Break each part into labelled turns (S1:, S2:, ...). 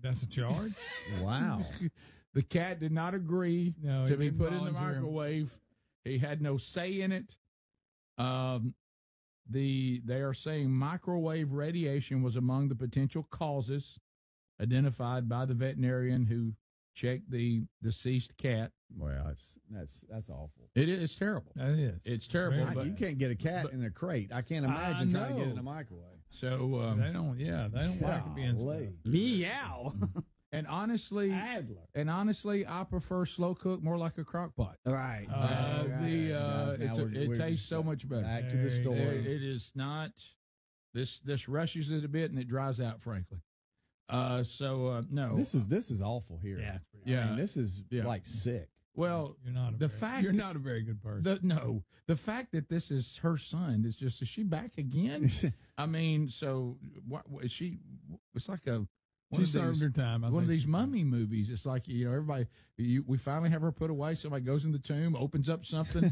S1: That's a charge?
S2: Wow.
S3: The cat did not agree
S1: No,
S3: to
S1: he
S3: be
S1: didn't
S3: put in the
S1: volunteer.
S3: microwave. He had no say in it. They are saying microwave radiation was among the potential causes identified by the veterinarian who checked the deceased cat.
S2: Well, that's awful.
S3: It's terrible.
S1: That is.
S3: It's terrible. But,
S2: You can't get a cat in a crate. I can't imagine trying to get it in a microwave.
S3: so,
S1: They don't like it being stuck.
S4: Meow.
S3: and honestly,
S4: Adler.
S3: I prefer slow cook more like a crock pot.
S4: Right.
S3: It tastes so much better.
S2: Back to the
S1: There you
S2: story.
S1: go.
S3: It is not. This rushes it a bit and it dries out. Frankly, no.
S2: This is awful here.
S1: Yeah.
S3: Yeah.
S2: I mean, this is
S3: Yeah.
S2: like sick.
S3: Well,
S1: You're not
S3: the fact
S1: you're not a very good person.
S3: the fact that this is her son is just, is she back again? I mean, so what is she? It's like one
S1: she
S3: of
S1: served
S3: these-
S1: her time. I
S3: One of
S1: think
S3: these
S1: she-
S3: mummy movies. It's like, everybody. We finally have her put away. Somebody goes in the tomb, opens up something.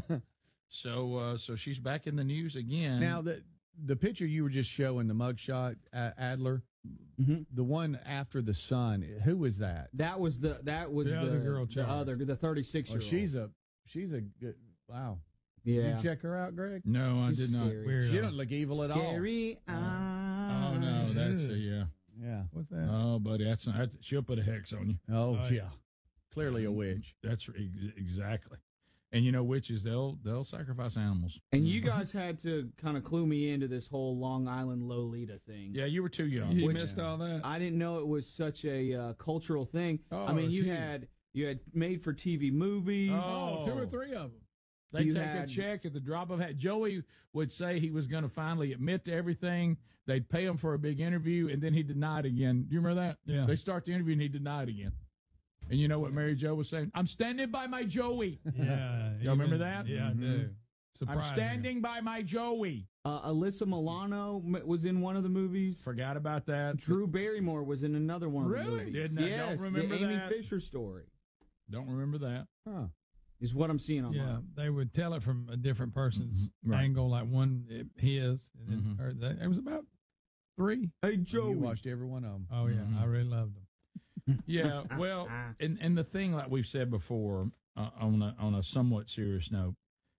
S3: so she's back in the news again.
S2: Now the picture you were just showing, the mugshot, Adler, the one after the son. Who was that?
S4: That was the
S1: other girl, Charlie.
S4: the 36-year-old.
S2: She's a good. Wow.
S4: Yeah.
S2: You check her out, Greg?
S3: no, I
S4: She's
S3: did not.
S4: scary.
S1: Weird.
S2: She doesn't look evil at all.
S4: Scary
S3: Oh
S4: eyes.
S3: no, that's yeah.
S2: Yeah.
S1: What's that?
S3: Oh, buddy, she'll put a hex on you.
S2: Oh,
S1: Oh,
S2: yeah. Clearly a witch.
S3: That's exactly. And witches, they'll sacrifice animals.
S4: And you guys had to kind of clue me into this whole Long Island Lolita thing.
S3: Yeah, you were too young.
S1: You missed all that.
S4: I didn't know it was such a cultural thing.
S1: Oh,
S4: I mean,
S1: it's
S4: you
S1: huge.
S4: had made for TV movies.
S3: Oh.
S1: 2 or 3 of them.
S3: They
S4: You
S3: take
S4: had-
S3: a check at the drop of a hat. Joey would say he was going to finally admit to everything. They'd pay him for a big interview, and then he denied again. Do you remember that?
S1: Yeah.
S3: They start the interview, and he denied again. And you know what Mary Jo was saying? I'm standing by my Joey.
S1: Yeah.
S3: Y'all remember that?
S1: Yeah, I do.
S3: I'm standing by my Joey.
S4: Alyssa Milano was in one of the movies.
S3: Forgot about that.
S4: Drew Barrymore was in another one of the
S3: Really?
S4: movies.
S3: Didn't I? Don't
S4: Yes,
S3: remember
S4: the Amy
S3: that.
S4: Fisher story
S3: Don't remember that.
S2: Huh.
S4: is what I'm seeing online.
S1: Yeah, they would tell it from a different person's
S3: Right.
S1: angle, like one his, and then hers. It was about 3.
S4: Hey, Joey.
S2: You watched every one of them.
S1: Oh yeah, I really loved them.
S3: Yeah, well, and the thing, like we've said before, on a somewhat serious note,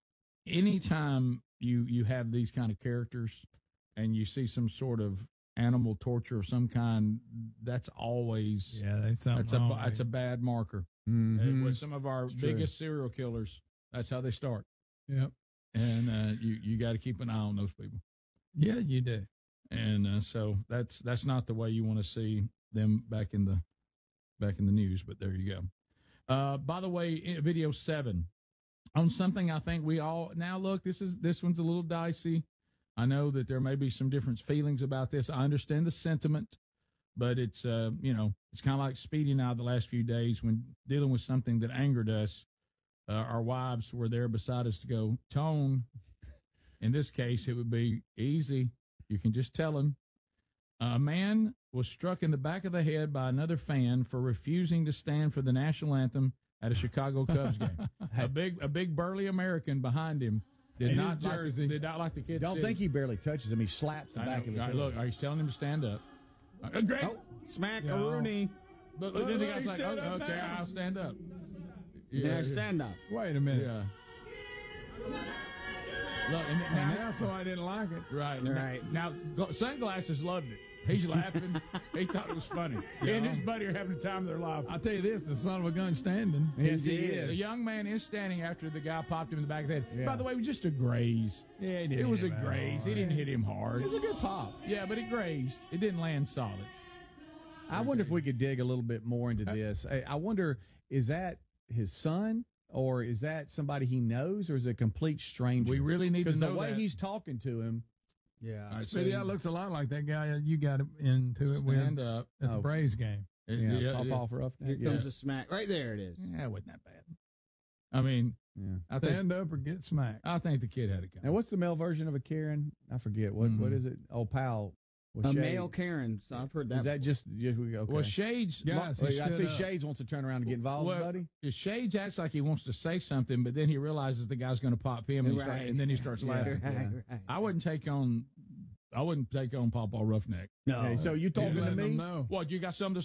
S3: anytime you have these kind of characters and you see some sort of animal torture of some kind, that's always
S1: Yeah, they something wrong.
S3: that's a bad marker.
S2: Mm-hmm.
S3: With some of our
S2: true.
S3: biggest serial killers, that's how they start,
S1: Yep.
S3: and you got to keep an eye on those people.
S1: Yeah, you do.
S3: And so that's not the way you want to see them back in the news. But there you go. By the way, video 7 on something I think we all now look. This one's a little dicey. I know that there may be some different feelings about this. I understand the sentiment, but it's it's kind of like Speedy and I the last few days when dealing with something that angered us. Our wives were there beside us to go, Tone. In this case, it would be easy. You can just tell him. A man was struck in the back of the head by another fan for refusing to stand for the national anthem at a Chicago Cubs game. A big burly American behind him did not like the kid.
S2: Don't think he barely touches him. He slaps the back of his head.
S3: Look, he's telling him to stand up. Great.
S4: Oh, smack a
S1: Yeah.
S4: Rooney.
S3: But then the guy's like, okay, I'll stand up.
S4: Yeah, stand up.
S1: Wait a minute.
S3: Yeah. Look,
S1: And now, so I didn't like it.
S3: Right.
S4: Right.
S3: Now, Sunglasses loved it. He's laughing. He thought it was funny. He and his buddy are having the time of their life.
S1: I'll tell you this: the son of a gun standing.
S2: Yes, he
S3: The
S2: is.
S3: young man is standing after the guy popped him in the back of the head.
S2: Yeah.
S3: By the way, it was just a graze.
S1: Yeah, he didn't
S3: It was a
S1: hit him that
S3: graze. He
S1: hard.
S3: didn't hit him hard.
S2: It's a good pop.
S3: Yeah, but it grazed. It didn't land solid.
S2: I wonder if we could dig a little bit more into this. I wonder, is that his son? Or is that somebody he knows, or is it a complete stranger?
S3: We really need to
S2: because
S3: know
S2: the way
S3: that.
S2: he's talking to him.
S4: Yeah.
S1: See, that looks a lot like that guy you got into it
S3: Stand
S1: with
S3: up.
S1: at the Braves game.
S2: Pop off roughneck.
S4: Here comes the smack. Right there it is.
S3: Yeah, it wasn't that bad. I mean,
S2: Yeah.
S1: Stand up or get smacked.
S3: I think the kid had it
S2: Now,
S3: coming.
S2: what's the male version of a Karen? I forget. What is it? Oh, pal.
S4: A male Karen. So I've heard that.
S2: Is that just okay?
S3: Well, Shades.
S1: Guys,
S2: Well,
S1: he
S2: I
S1: stood
S2: see
S1: up.
S2: Shades wants to turn around and get involved, buddy.
S3: Shades acts like he wants to say something, but then he realizes the guy's going to pop him, and,
S4: Right.
S3: and then he starts laughing.
S4: Right.
S3: I wouldn't take on Pawpaw Roughneck.
S4: No.
S2: Okay, so you talking to
S1: letting
S2: me?
S1: them know.
S3: What, you got something to